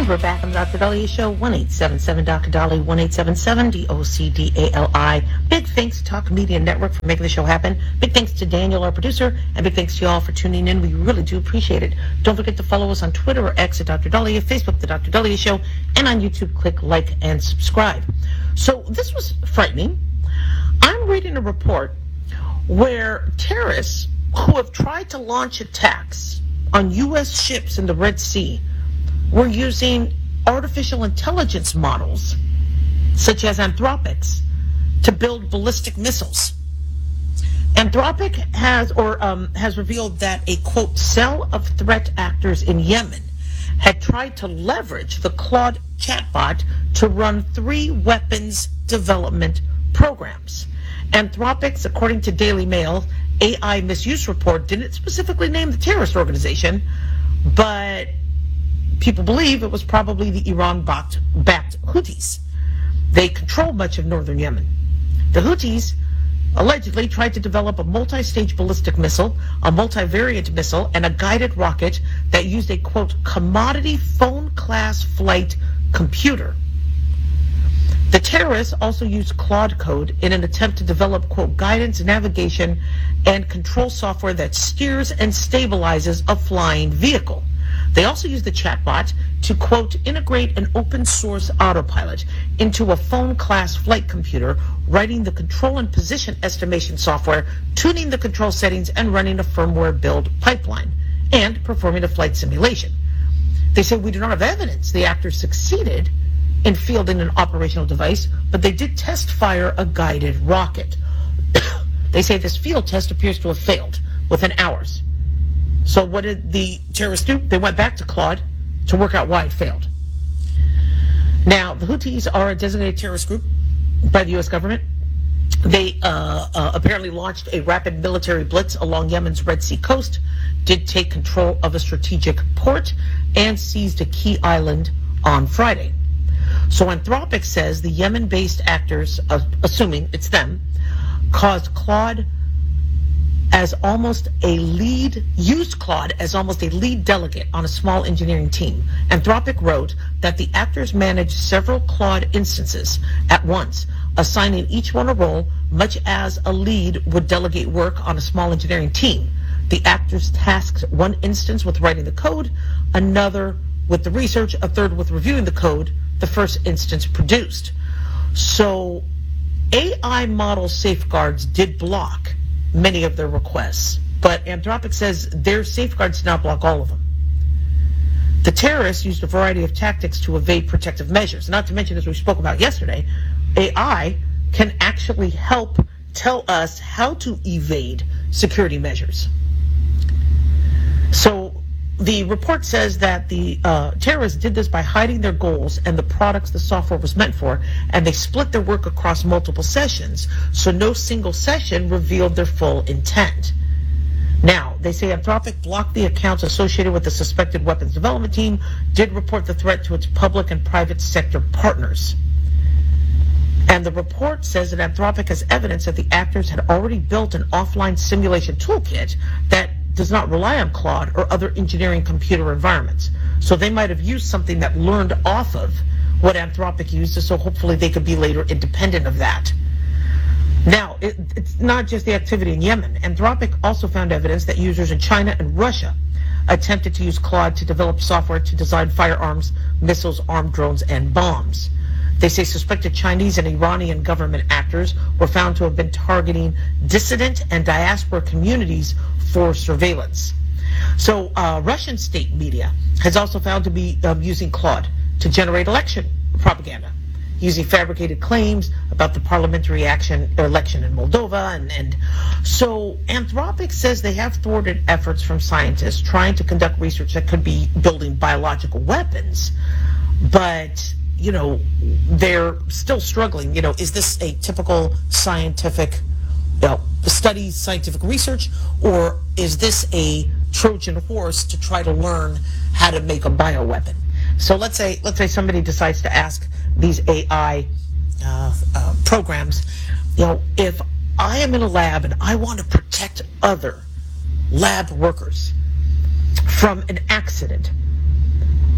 we're back on the Dr. Daliah Show, 1-877 Dr. Dali, 1-877 DOCDALI. Big thanks to Talk Media Network for making the show happen. Big thanks to Daniel, our producer, and big thanks to y'all for tuning in. We really do appreciate it. Don't forget to follow us on Twitter or X at Dr. Daliah, Facebook, The Dr. Daliah Show, and on YouTube, click like and subscribe. So this was frightening. I'm reading a report where terrorists who have tried to launch attacks on U.S. ships in the Red Sea were using artificial intelligence models, such as Anthropic's, to build ballistic missiles. Anthropic has revealed that a, quote, cell of threat actors in Yemen had tried to leverage the Claude chatbot to run 3 weapons development programs. Anthropic's, according to Daily Mail, AI misuse report didn't specifically name the terrorist organization, but people believe it was probably the Iran-backed Houthis. They control much of northern Yemen. The Houthis allegedly tried to develop a multi-stage ballistic missile, a multivariant missile, and a guided rocket that used a, quote, commodity phone-class flight computer. The terrorists also used Claude Code in an attempt to develop, quote, guidance, navigation, and control software that steers and stabilizes a flying vehicle. They also used the chatbot to, quote, integrate an open source autopilot into a phone class flight computer, writing the control and position estimation software, tuning the control settings, and running a firmware build pipeline, and performing a flight simulation. They say we do not have evidence the actors succeeded in fielding an operational device, but they did test fire a guided rocket. They say this field test appears to have failed within hours. So what did the terrorists do? They went back to Claude to work out why it failed. Now, the Houthis are a designated terrorist group by the U.S. government. They apparently launched a rapid military blitz along Yemen's Red Sea coast, did take control of a strategic port, and seized a key island on Friday. So Anthropic says the Yemen-based actors, assuming it's them, used Claude as almost a lead delegate on a small engineering team. Anthropic wrote that the actors managed several Claude instances at once, assigning each one a role, much as a lead would delegate work on a small engineering team. The actors tasked one instance with writing the code, another with the research, a third with reviewing the code the first instance produced. So AI model safeguards did block many of their requests, but Anthropic says their safeguards did not block all of them. The terrorists used a variety of tactics to evade protective measures. Not to mention, as we spoke about yesterday, AI can actually help tell us how to evade security measures. So the report says that the terrorists did this by hiding their goals and the products the software was meant for, and they split their work across multiple sessions, so no single session revealed their full intent. Now, they say Anthropic blocked the accounts associated with the suspected weapons development team, did report the threat to its public and private sector partners. And the report says that Anthropic has evidence that the actors had already built an offline simulation toolkit that does not rely on Claude or other engineering computer environments. So they might have used something that learned off of what Anthropic uses, so hopefully they could be later independent of that. Now, it's not just the activity in Yemen. Anthropic also found evidence that users in China and Russia attempted to use Claude to develop software to design firearms, missiles, armed drones, and bombs. They say suspected Chinese and Iranian government actors were found to have been targeting dissident and diaspora communities for surveillance. So Russian state media has also found to be using Claude to generate election propaganda, using fabricated claims about the parliamentary election in Moldova. And so Anthropic says they have thwarted efforts from scientists trying to conduct research that could be building biological weapons. But, you know, they're still struggling. You know, is this a typical scientific, study, scientific research, or is this a Trojan horse to try to learn how to make a bioweapon? So let's say somebody decides to ask these AI programs, if I am in a lab and I want to protect other lab workers from an accident,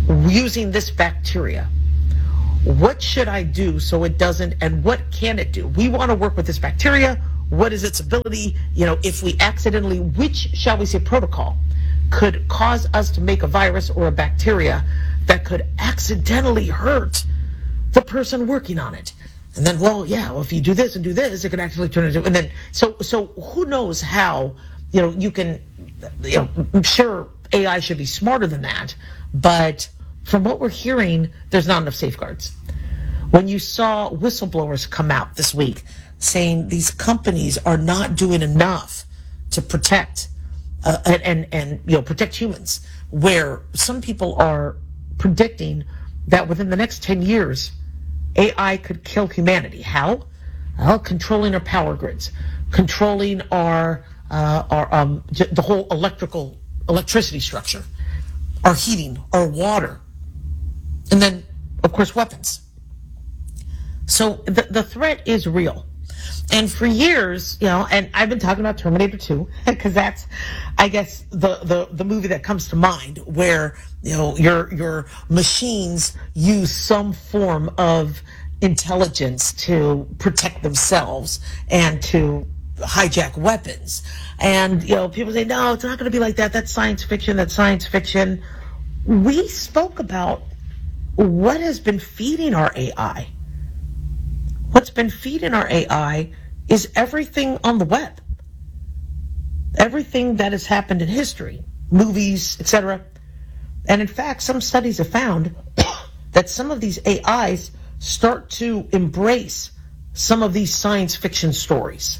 using this bacteria. What should I do so it doesn't, and what can it do? We want to work with this bacteria. What is its ability? If we accidentally, which, shall we say, protocol could cause us to make a virus or a bacteria that could accidentally hurt the person working on it? And then, if you do this and do this, it could actually turn into, and then, so who knows how, you can, I'm sure AI should be smarter than that, but from what we're hearing, there's not enough safeguards. When you saw whistleblowers come out this week saying these companies are not doing enough to protect and protect humans, where some people are predicting that within the next 10 years, AI could kill humanity. How? Well, controlling our power grids, controlling the whole electricity structure, our heating, our water, and then, of course, weapons. So the threat is real. And for years, and I've been talking about Terminator 2, because that's, I guess, the movie that comes to mind, where, your machines use some form of intelligence to protect themselves and to hijack weapons. And, people say, no, it's not going to be like that. That's science fiction. That's science fiction. We spoke about what has been feeding our AI. What's been feeding our AI is everything on the web. Everything that has happened in history, movies, etc. And in fact, some studies have found that some of these AIs start to embrace some of these science fiction stories.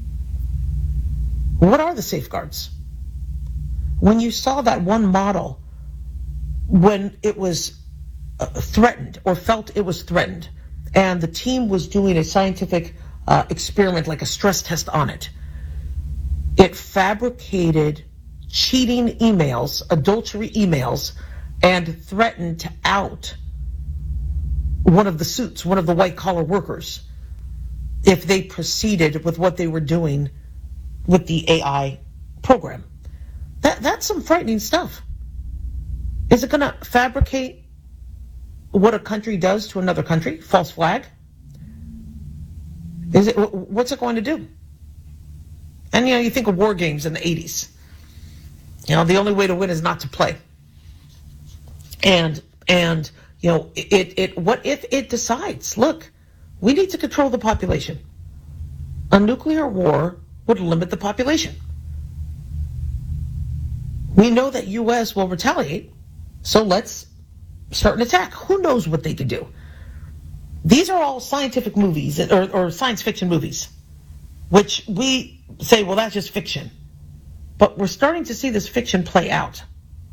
What are the safeguards? When you saw that one model, when it was threatened or felt it was threatened, and the team was doing a scientific experiment, like a stress test on it, it fabricated cheating emails, adultery emails, and threatened to out one of the suits, one of the white-collar workers, if they proceeded with what they were doing with the AI program. That's some frightening stuff. Is it going to fabricate what a country does to another country? False flag? What's it going to do? And you think of war games in the 80s. The only way to win is not to play. And what if it decides, look, we need to control the population. A nuclear war would limit the population. We know that U.S. will retaliate, so let's start an attack. Who knows what they could do? These are all scientific movies or science fiction movies, which we say, well, that's just fiction. But we're starting to see this fiction play out.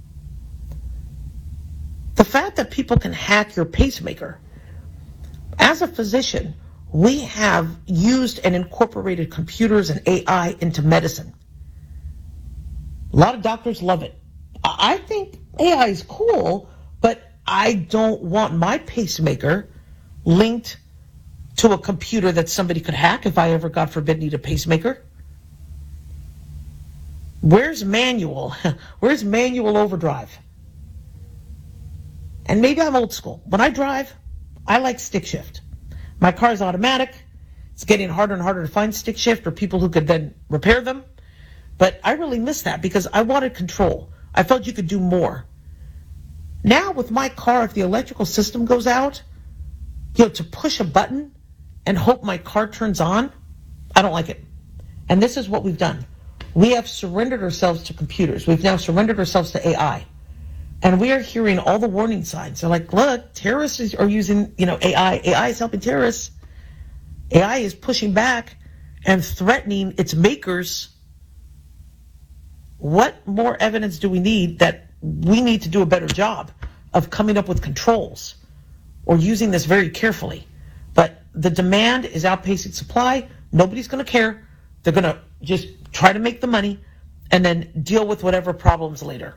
The fact that people can hack your pacemaker. As a physician, we have used and incorporated computers and AI into medicine. A lot of doctors love it. I think AI is cool, but I don't want my pacemaker linked to a computer that somebody could hack if I ever, God forbid, need a pacemaker. Where's manual? Where's manual overdrive? And maybe I'm old school. When I drive, I like stick shift. My car's automatic. It's getting harder and harder to find stick shift or people who could then repair them. But I really miss that because I wanted control. I felt you could do more. Now with my car, if the electrical system goes out, to push a button and hope my car turns on, I don't like it. And this is what we've done. We have surrendered ourselves to computers. We've now surrendered ourselves to AI. And we are hearing all the warning signs. They're like, look, terrorists are using, AI. AI is helping terrorists. AI is pushing back and threatening its makers. What more evidence do we need that we need to do a better job of coming up with controls or using this very carefully? But the demand is outpacing supply. Nobody's going to care. They're going to just try to make the money and then deal with whatever problems later.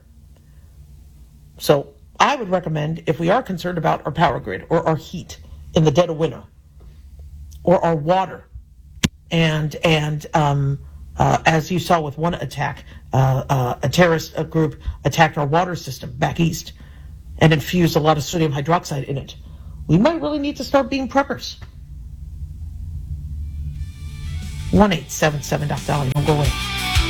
So I would recommend, if we are concerned about our power grid or our heat in the dead of winter or our water, and as you saw with one attack, a terrorist group attacked our water system back east, and infuse a lot of sodium hydroxide in it. We might really need to start being preppers. 1-877-Doc Dolly. Don't go away.